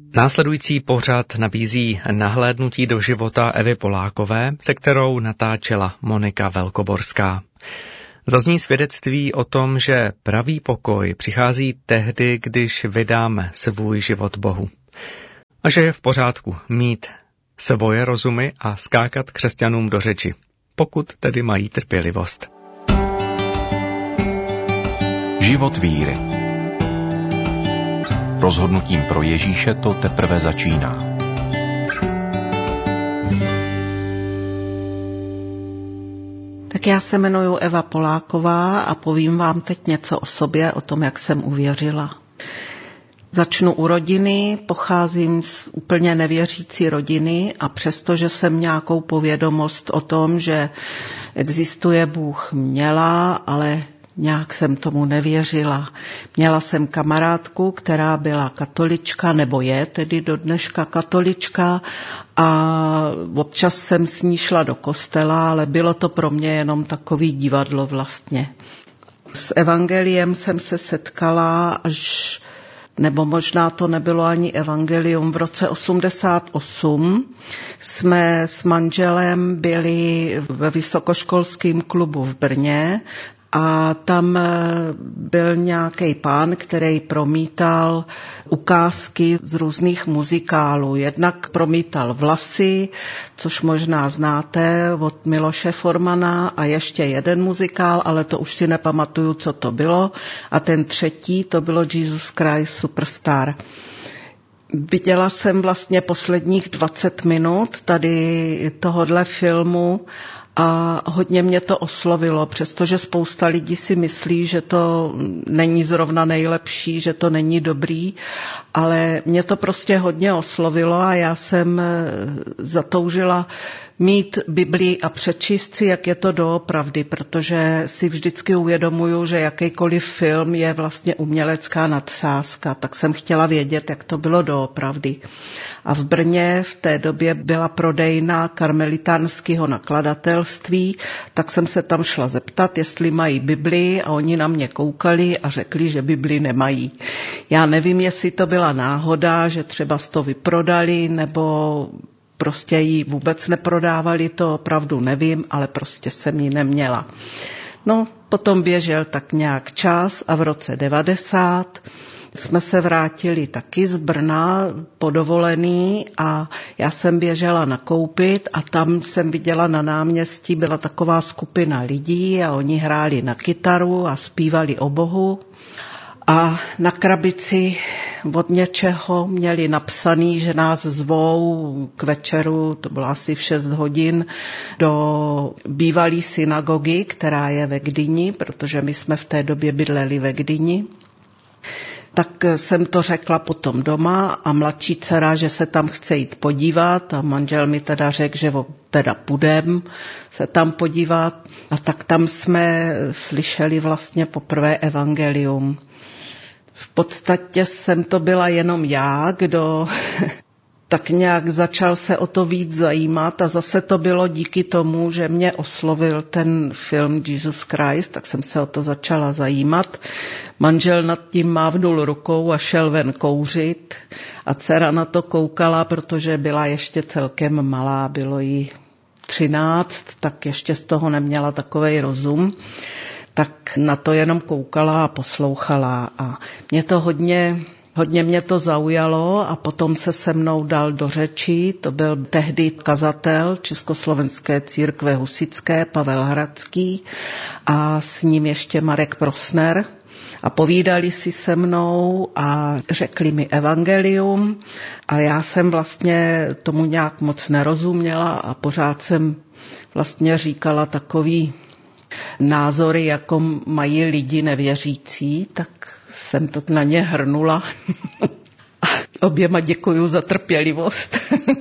Následující pořad nabízí nahlédnutí do života Evy Polákové, se kterou natáčela Monika Velkoborská. Zazní svědectví o tom, že pravý pokoj přichází tehdy, když vydáme svůj život Bohu. A že je v pořádku mít svoje rozumy a skákat křesťanům do řeči, pokud tedy mají trpělivost. Život víry. Rozhodnutím pro Ježíše to teprve začíná. Tak já se jmenuji Eva Poláková a povím vám teď něco o sobě, o tom, jak jsem uvěřila. Začnu u rodiny, pocházím z úplně nevěřící rodiny a přestože jsem nějakou povědomost o tom, že existuje Bůh, měla, ale nějak jsem tomu nevěřila. Měla jsem kamarádku, která byla katolička, nebo je tedy do dneška katolička a občas jsem s ní šla do kostela, ale bylo to pro mě jenom takový divadlo vlastně. S evangeliem jsem se setkala až, nebo možná to nebylo ani evangelium, v roce 88 jsme s manželem byli ve vysokoškolském klubu v Brně a tam byl nějaký pán, který promítal ukázky z různých muzikálů. Jednak promítal Vlasy, což možná znáte od Miloše Formana, a ještě jeden muzikál, ale to už si nepamatuju, co to bylo. A ten třetí, to bylo Jesus Christ Superstar. Viděla jsem vlastně posledních 20 minut tady tohodle filmu a hodně mě to oslovilo, přestože spousta lidí si myslí, že to není zrovna nejlepší, že to není dobrý, ale mě to prostě hodně oslovilo a já jsem zatoužila mít Biblii a přečíst si, jak je to doopravdy, protože si vždycky uvědomuju, že jakýkoliv film je vlastně umělecká nadsázka, tak jsem chtěla vědět, jak to bylo doopravdy. A v Brně v té době byla prodejna karmelitánského nakladatelství, tak jsem se tam šla zeptat, jestli mají Biblii a oni na mě koukali a řekli, že Biblii nemají. Já nevím, jestli to byla náhoda, že třeba to vyprodali, nebo prostě ji vůbec neprodávali, to opravdu nevím, ale prostě jsem ji neměla. No, potom běžel tak nějak čas a v roce 90 jsme se vrátili taky z Brna po dovolený a já jsem běžela nakoupit a tam jsem viděla na náměstí, byla taková skupina lidí a oni hráli na kytaru a zpívali o Bohu. A na krabici od něčeho měli napsaný, že nás zvou k večeru, to bylo asi v 6 hodin, do bývalé synagogy, která je ve Gdyni, protože my jsme v té době bydleli ve Gdyni. Tak jsem to řekla potom doma a mladší dcera, že se tam chce jít podívat a manžel mi teda řekl, že teda půjdem se tam podívat. A tak tam jsme slyšeli vlastně poprvé evangelium. V podstatě jsem to byla jenom já, kdo tak nějak začal se o to víc zajímat a zase to bylo díky tomu, že mě oslovil ten film Jesus Christ, tak jsem se o to začala zajímat. Manžel nad tím mávnul rukou a šel ven kouřit a dcera na to koukala, protože byla ještě celkem malá, bylo jí 13, tak ještě z toho neměla takovej rozum. Tak na to jenom koukala a poslouchala a mě to hodně mě to zaujalo a potom se mnou dal do řeči, to byl tehdy kazatel Československé církve husitské Pavel Hradský a s ním ještě Marek Prosner a povídali si se mnou a řekli mi evangelium a já jsem vlastně tomu nějak moc nerozuměla a pořád jsem vlastně říkala takový názory, jako mají lidi nevěřící, tak jsem to na ně hrnula. Oběma děkuju za trpělivost.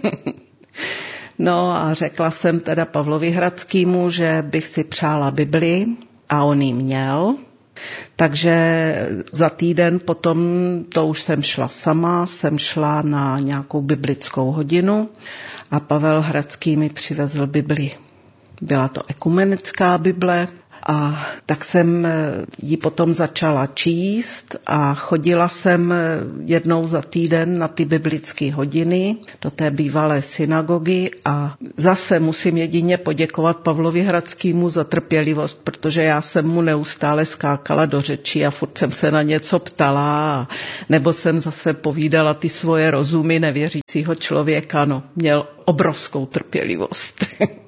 No a řekla jsem teda Pavlovi Hradskýmu, že bych si přála Bibli a on ji měl. Takže za týden potom, to už jsem šla sama, jsem šla na nějakou biblickou hodinu a Pavel Hradský mi přivezl Bibli. Byla to ekumenická Bible, A tak jsem ji potom začala číst a chodila jsem jednou za týden na ty biblické hodiny do té bývalé synagogy a zase musím jedině poděkovat Pavlovi Hradskému za trpělivost, protože já jsem mu neustále skákala do řeči a furt jsem se na něco ptala, nebo jsem zase povídala ty svoje rozumy nevěřícího člověka. No, měl obrovskou trpělivost.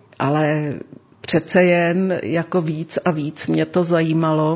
Ale přece jen jako víc a víc mě to zajímalo.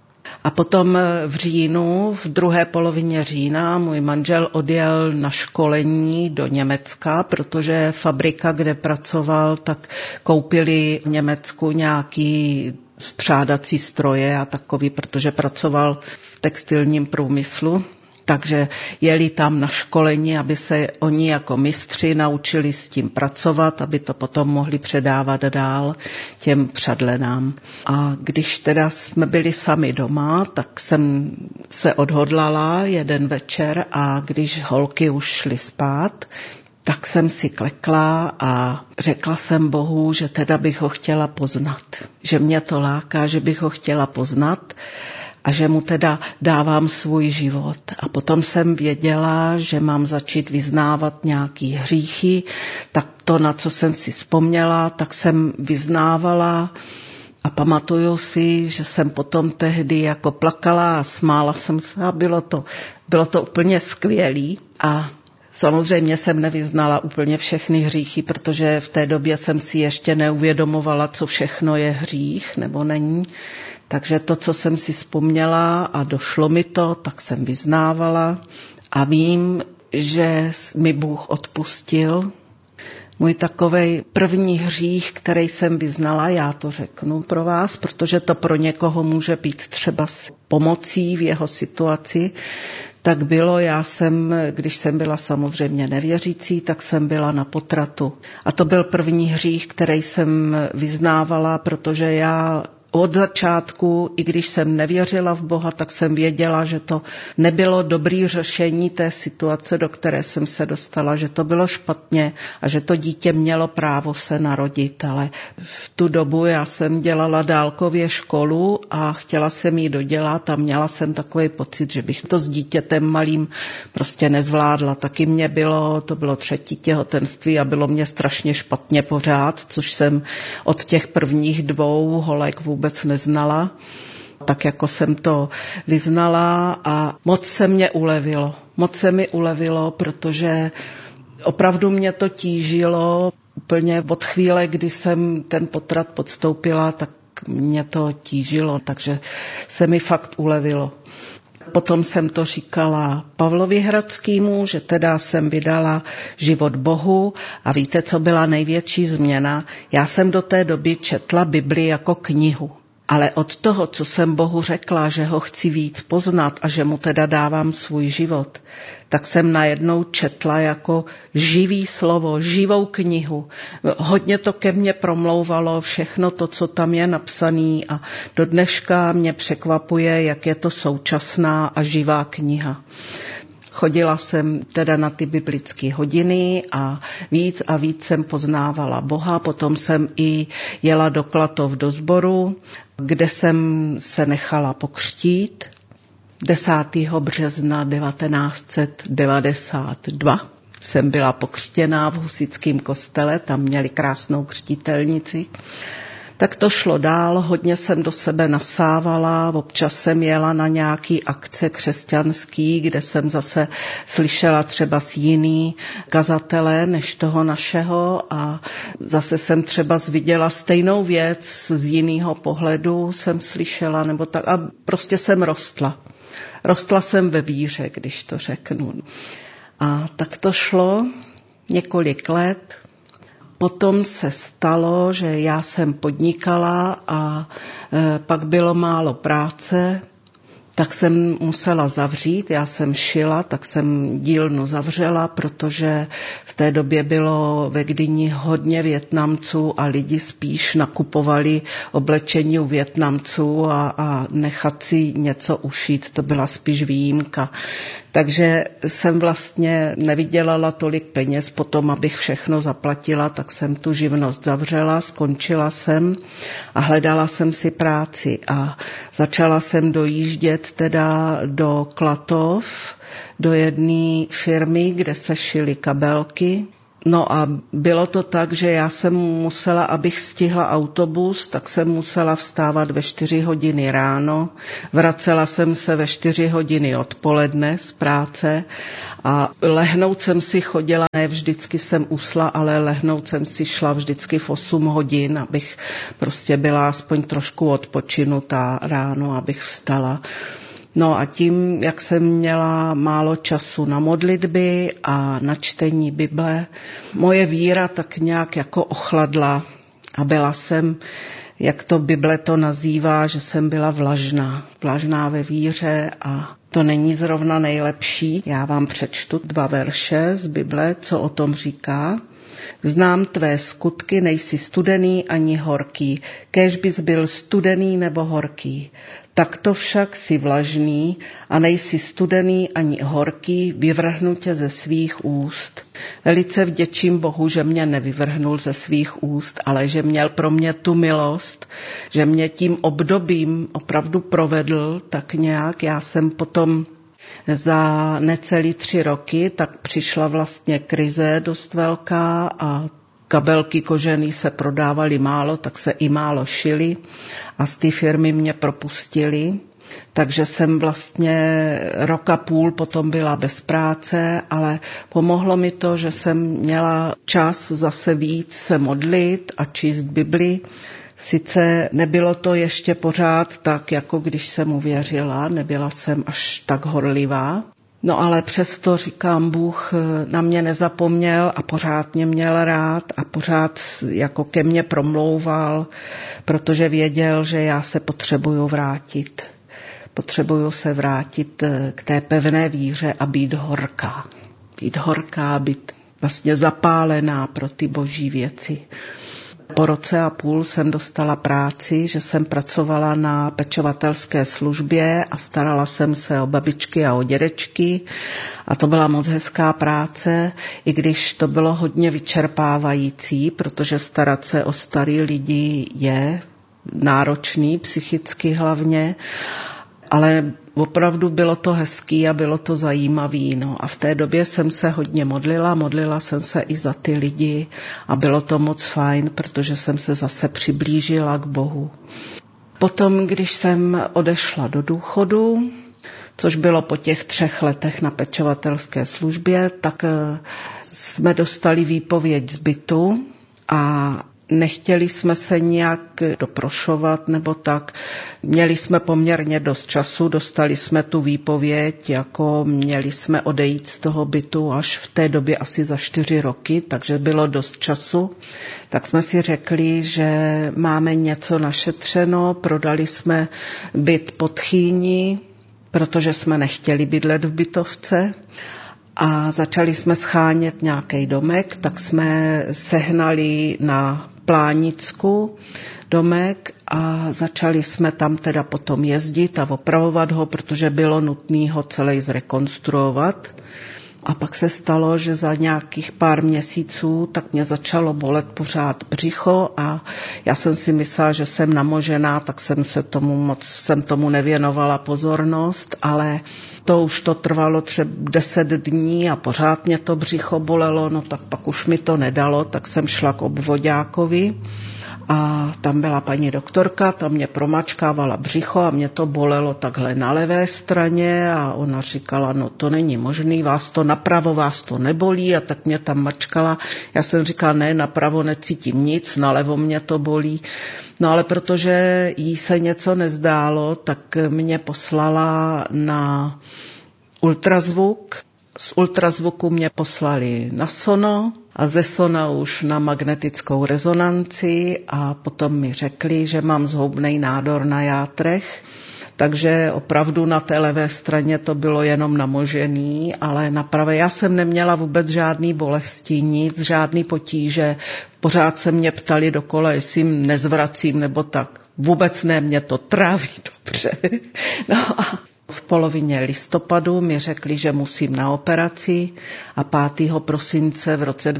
A potom v říjnu, v druhé polovině října, můj manžel odjel na školení do Německa, protože fabrika, kde pracoval, tak koupili v Německu nějaký spřádací stroje a takový, protože pracoval v textilním průmyslu. Takže jeli tam na školení, aby se oni jako mistři naučili s tím pracovat, aby to potom mohli předávat dál těm přadlenám. A když teda jsme byli sami doma, tak jsem se odhodlala jeden večer a když holky už šly spát, tak jsem si klekla a řekla jsem Bohu, že teda bych ho chtěla poznat. Že mě to láká, že bych ho chtěla poznat a že mu teda dávám svůj život. A potom jsem věděla, že mám začít vyznávat nějaký hříchy, tak to, na co jsem si vzpomněla, tak jsem vyznávala a pamatuju si, že jsem potom tehdy jako plakala a smála jsem se a bylo to úplně skvělý. A samozřejmě jsem nevyznala úplně všechny hříchy, protože v té době jsem si ještě neuvědomovala, co všechno je hřích nebo není. Takže to, co jsem si vzpomněla a došlo mi to, tak jsem vyznávala a vím, že mi Bůh odpustil. Můj takovej první hřích, který jsem vyznala, já to řeknu pro vás, protože to pro někoho může být třeba s pomocí v jeho situaci, tak bylo, když jsem byla samozřejmě nevěřící, tak jsem byla na potratu. A to byl první hřích, který jsem vyznávala, protože já od začátku, i když jsem nevěřila v Boha, tak jsem věděla, že to nebylo dobré řešení té situace, do které jsem se dostala, že to bylo špatně a že to dítě mělo právo se narodit. Ale v tu dobu já jsem dělala dálkově školu a chtěla jsem ji dodělat a měla jsem takový pocit, že bych to s dítětem malým prostě nezvládla. Taky to bylo 3. těhotenství a bylo mě strašně špatně pořád, což jsem od těch prvních 2 holek vůbec neznala, tak jako jsem to vyznala a moc se mi ulevilo, protože opravdu mě to tížilo úplně od chvíle, kdy jsem ten potrat podstoupila, tak mě to tížilo, takže se mi fakt ulevilo. Potom jsem to říkala Pavlovi Hradskému, že teda jsem vydala život Bohu a víte, co byla největší změna? Já jsem do té doby četla Bibli jako knihu. Ale od toho, co jsem Bohu řekla, že ho chci víc poznat a že mu teda dávám svůj život, tak jsem najednou četla jako živý slovo, živou knihu. Hodně to ke mně promlouvalo, všechno to, co tam je napsané a do dneška mě překvapuje, jak je to současná a živá kniha. Chodila jsem teda na ty biblické hodiny a víc jsem poznávala Boha. Potom jsem i jela do Klatov do sboru, kde jsem se nechala pokřtít 10. března 1992. Jsem byla pokřtěná v husitském kostele, tam měli krásnou křtitelnici. Tak to šlo dál, hodně jsem do sebe nasávala, občas jsem jela na nějaký akce křesťanský, kde jsem zase slyšela třeba z jiný kazatele než toho našeho a zase jsem třeba viděla stejnou věc z jiného pohledu jsem slyšela, nebo tak a prostě jsem rostla. Rostla jsem ve víře, když to řeknu. A tak to šlo několik let. Potom se stalo, že já jsem podnikala a pak bylo málo práce, tak jsem musela zavřít. Já jsem šila, tak jsem dílnu zavřela, protože v té době bylo ve Gdyni hodně Vietnamců a lidi spíš nakupovali oblečení u Vietnamců a nechat si něco ušít, to byla spíš výjimka. Takže jsem vlastně nevydělala tolik peněz potom, abych všechno zaplatila, tak jsem tu živnost zavřela, skončila jsem a hledala jsem si práci a začala jsem dojíždět teda do Klatov, do jedné firmy, kde se šily kabelky. No a bylo to tak, že já jsem musela, abych stihla autobus, tak jsem musela vstávat ve 4 hodiny ráno. Vracela jsem se ve 4 hodiny odpoledne z práce a lehnout jsem si chodila, ne vždycky jsem usla, ale lehnout jsem si šla vždycky v 8 hodin, abych prostě byla aspoň trošku odpočinutá ráno, abych vstala. No a tím, jak jsem měla málo času na modlitby a na čtení Bible, moje víra tak nějak jako ochladla a byla jsem, jak to Bible to nazývá, že jsem byla vlažná ve víře a to není zrovna nejlepší. Já vám přečtu 2 verše z Bible, co o tom říká. Znám tvé skutky, nejsi studený ani horký, kéž bys byl studený nebo horký. Takto však si vlažný a nejsi studený ani horký, vyvrhnu tě ze svých úst. Velice vděčím Bohu, že mě nevyvrhnul ze svých úst, ale že měl pro mě tu milost, že mě tím obdobím opravdu provedl tak nějak. Já jsem potom za necelý 3 roky, tak přišla vlastně krize dost velká a kabelky kožený se prodávaly málo, tak se i málo šily a z té firmy mě propustili. Takže jsem vlastně 1,5 roku potom byla bez práce, ale pomohlo mi to, že jsem měla čas zase víc se modlit a číst Bibli. Sice nebylo to ještě pořád tak, jako když jsem uvěřila, nebyla jsem až tak horlivá. No ale přesto říkám, Bůh na mě nezapomněl a pořád mě měl rád a pořád jako ke mně promlouval, protože věděl, že já se potřebuju vrátit. Potřebuju se vrátit k té pevné víře a být horká. Být horká, být vlastně zapálená pro ty boží věci. Po 1,5 roku jsem dostala práci, že jsem pracovala na pečovatelské službě a starala jsem se o babičky a o dědečky a to byla moc hezká práce, i když to bylo hodně vyčerpávající, protože starat se o starý lidi je náročný, psychicky hlavně, ale opravdu bylo to hezký a bylo to zajímavý. No. A v té době jsem se hodně modlila jsem se i za ty lidi a bylo to moc fajn, protože jsem se zase přiblížila k Bohu. Potom, když jsem odešla do důchodu, což bylo po těch 3 letech na pečovatelské službě, tak jsme dostali výpověď z bytu a nechtěli jsme se nějak doprošovat nebo tak. Měli jsme poměrně dost času, dostali jsme tu výpověď, jako měli jsme odejít z toho bytu až v té době asi za 4 roky, takže bylo dost času. Tak jsme si řekli, že máme něco našetřeno, prodali jsme byt pod Chýní, protože jsme nechtěli bydlet v bytovce. A začali jsme schánět nějaký domek, tak jsme sehnali na Plánicku domek a začali jsme tam teda potom jezdit a opravovat ho, protože bylo nutné ho celý zrekonstruovat. A pak se stalo, že za nějakých pár měsíců tak mě začalo bolet pořád břicho a já jsem si myslela, že jsem namožená, tak jsem tomu nevěnovala pozornost, ale to už to trvalo třeba 10 dní a pořád mě to břicho bolelo, no tak pak už mi to nedalo, tak jsem šla k obvoďákovi a tam byla paní doktorka, ta mě promačkávala břicho a mě to bolelo takhle na levé straně a ona říkala, no to není možný, napravo vás to nebolí a tak mě tam mačkala. Já jsem říkala, ne, napravo necítím nic, nalevo mě to bolí. No ale protože jí se něco nezdálo, tak mě poslala na ultrazvuk. Z ultrazvuku mě poslali na sono a ze sona už na magnetickou rezonanci a potom mi řekli, že mám zhoubný nádor na játrech. takže opravdu na té levé straně to bylo jenom namožený, ale na pravé já jsem neměla vůbec žádný bolesti, nic, žádný potíže. Pořád se mě ptali dokola, jestli jim nezvracím nebo tak. Vůbec ne, mě to tráví dobře. No a v polovině listopadu mi řekli, že musím na operaci a 5. prosince v roce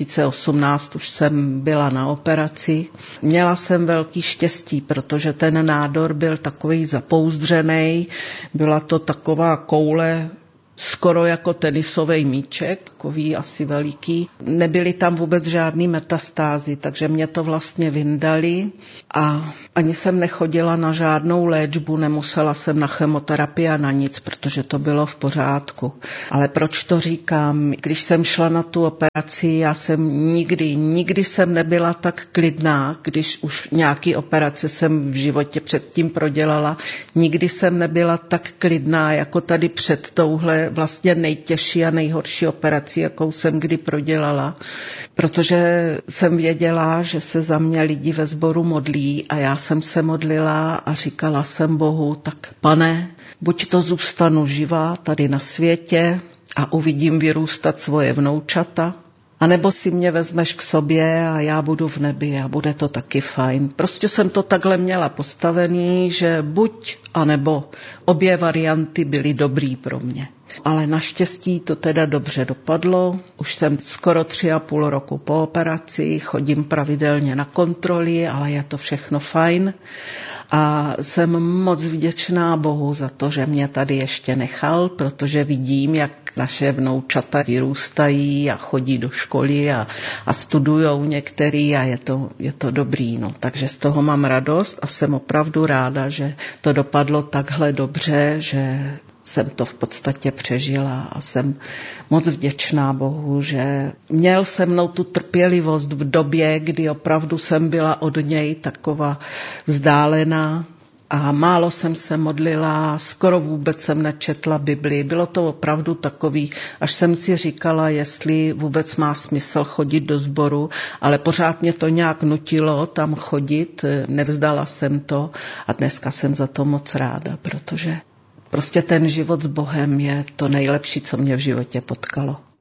2018 už jsem byla na operaci. Měla jsem velký štěstí, protože ten nádor byl takový zapouzdřený, byla to taková koule, skoro jako tenisový míček, takový asi veliký. Nebyly tam vůbec žádný metastázy, takže mě to vlastně vyndali a ani jsem nechodila na žádnou léčbu, nemusela jsem na chemoterapii a na nic, protože to bylo v pořádku. Ale proč to říkám? Když jsem šla na tu operaci, já jsem nikdy jsem nebyla tak klidná, když už nějaký operace jsem v životě předtím prodělala, nikdy jsem nebyla tak klidná, jako tady před touhle vlastně nejtěžší a nejhorší operací, jakou jsem kdy prodělala, protože jsem věděla, že se za mě lidi ve sboru modlí a já jsem se modlila a říkala jsem Bohu, tak Pane, buď to zůstanu živá tady na světě a uvidím vyrůstat svoje vnoučata, anebo si mě vezmeš k sobě a já budu v nebi a bude to taky fajn. Prostě jsem to takhle měla postavený, že buď a nebo obě varianty byly dobrý pro mě. Ale naštěstí to teda dobře dopadlo. Už jsem skoro 3,5 roku po operaci, chodím pravidelně na kontroly, ale je to všechno fajn. A jsem moc vděčná Bohu za to, že mě tady ještě nechal, protože vidím, jak naše vnoučata vyrůstají a chodí do školy a studujou některý a je to dobrý. No. Takže z toho mám radost a jsem opravdu ráda, že to dopadlo takhle dobře, že jsem to v podstatě přežila a jsem moc vděčná Bohu, že měl se mnou tu trpělivost v době, kdy opravdu jsem byla od něj taková vzdálená a málo jsem se modlila, skoro vůbec jsem nečetla Bibli. Bylo to opravdu takový, až jsem si říkala, jestli vůbec má smysl chodit do sboru, ale pořád mě to nějak nutilo tam chodit, nevzdala jsem to a dneska jsem za to moc ráda, protože prostě ten život s Bohem je to nejlepší, co mě v životě potkalo.